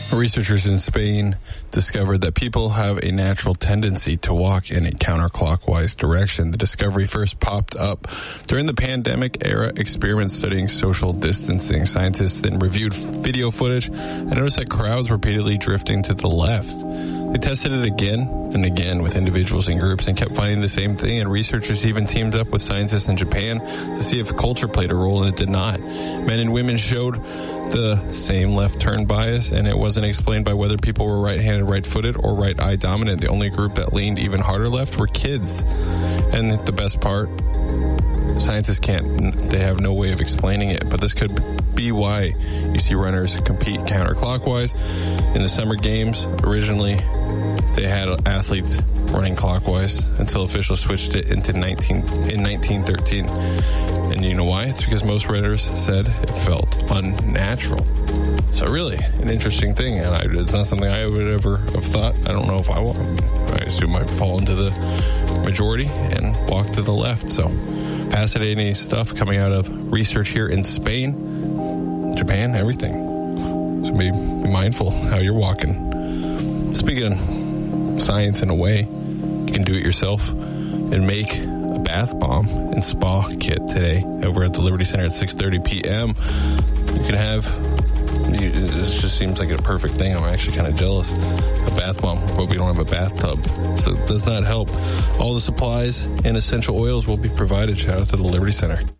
Researchers in Spain discovered that people have a natural tendency to walk in a counterclockwise direction. The discovery first popped up during the pandemic era experiment studying social distancing. Scientists then reviewed video footage and noticed that crowds repeatedly drifting to the left. They tested it again and again with individuals and groups and kept finding the same thing, and researchers even teamed up with scientists in Japan to see if culture played a role, and it did not. Men and women showed the same left turn bias, and it wasn't explained by whether people were right-handed, right-footed, or right-eye dominant. The only group that leaned even harder left were kids. And the best part, scientists they have no way of explaining it, but this could be why you see runners compete counterclockwise. In the summer games, originally, they had athletes running clockwise until officials switched it in 1913. And you know why? It's because most runners said it felt unnatural. So really, an interesting thing, and it's not something I would ever have thought. I don't know if I assume I'd fall into the majority and walk to the left. So fascinating stuff coming out of research here in Spain, Japan, everything. So be mindful how you're walking. Speaking of science in a way, you can do it yourself and make a bath bomb and spa kit today over at the Liberty Center at 6:30 p.m. You can have, it just seems like a perfect thing. I'm actually kind of jealous. A bath bomb, but we don't have a bathtub, so it does not help. All the supplies and essential oils will be provided. Shout out to the Liberty Center.